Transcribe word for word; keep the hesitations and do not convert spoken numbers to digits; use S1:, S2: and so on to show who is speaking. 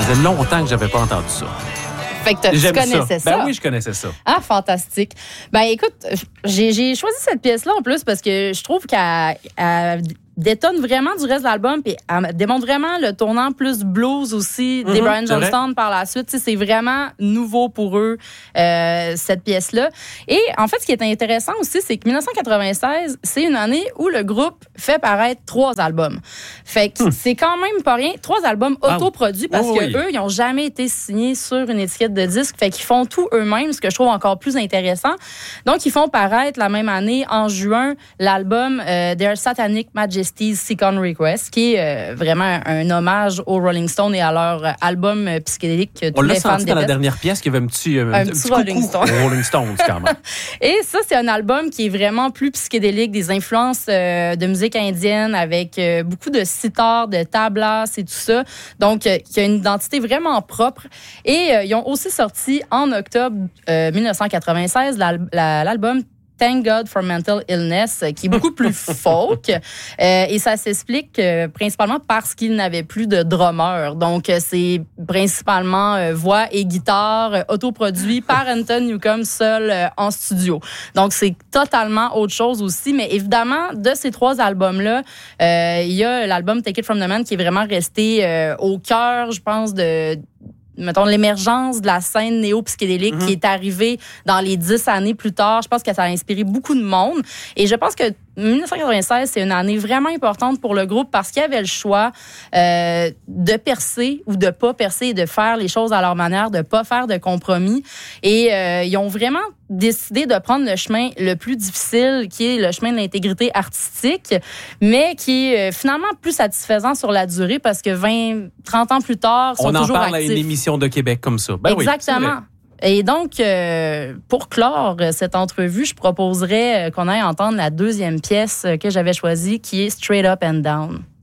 S1: faisait longtemps que j'avais pas entendu ça.
S2: Fait que tu connaissais ça.
S1: Ben oui, je connaissais ça.
S2: Ah, fantastique. Ben écoute, j'ai, j'ai choisi cette pièce-là en plus parce que je trouve qu'elle elle détonne vraiment du reste de l'album puis elle démontre vraiment le tournant plus blues aussi des mm-hmm, Brian Jonestown par la suite. T'sais, c'est vraiment nouveau pour eux, euh, cette pièce-là. Et en fait, ce qui est intéressant aussi, c'est que dix-neuf quatre-vingt-seize, c'est une année où le groupe fait paraître trois albums. Fait que mm. c'est quand même pas rien. Trois albums ah, autoproduits parce oh, que oui. eux, ils n'ont jamais été signés sur une étiquette de disque. Fait qu'ils font tout eux-mêmes, ce que je trouve encore plus intéressant. Donc, ils font paraître la même année, en juin, l'album euh, Their Satanic Majesty's Second Request, qui est euh, vraiment un hommage aux Rolling Stones et à leur euh, album euh, psychédélique que tous
S1: On
S2: les
S1: l'a
S2: fans
S1: senti dans la dernière pièce qu'il y avait un petit, euh,
S2: un
S1: un
S2: petit,
S1: petit
S2: Rolling Stones.
S1: Rolling Stones, quand même.
S2: Et ça, c'est un album qui est vraiment plus psychédélique, des influences euh, de musique indienne avec euh, beaucoup de sitars, de tablas et tout ça. Donc, euh, qui a une identité vraiment propre. Et euh, ils ont aussi sorti en octobre euh, dix-neuf quatre-vingt-seize l'al- la, l'album Thank God for Mental Illness, qui est beaucoup plus folk. Euh, et ça s'explique euh, principalement parce qu'il n'avait plus de drummer. Donc, euh, c'est principalement euh, voix et guitare euh, autoproduit par Anton Newcombe seul euh, en studio. Donc, c'est totalement autre chose aussi. Mais évidemment, de ces trois albums-là, euh, il y a l'album Take It From The Man qui est vraiment resté euh, au cœur, je pense, de... mettons, l'émergence de la scène néo-psychédélique mm-hmm. qui est arrivée dans les dix années plus tard. Je pense que ça a inspiré beaucoup de monde. Et je pense que dix-neuf quatre-vingt-seize, c'est une année vraiment importante pour le groupe parce qu'il y avait le choix euh, de percer ou de pas percer et de faire les choses à leur manière, de pas faire de compromis. Et euh, ils ont vraiment décidé de prendre le chemin le plus difficile, qui est le chemin de l'intégrité artistique, mais qui est euh, finalement plus satisfaisant sur la durée parce que vingt, trente ans plus tard, ils sont toujours actifs. On en parle
S1: actifs. À une émission de Québec comme ça. Ben
S2: Exactement.
S1: Oui,
S2: et donc, euh, pour clore cette entrevue, je proposerais qu'on aille entendre la deuxième pièce que j'avais choisie, qui est Straight Up and Down.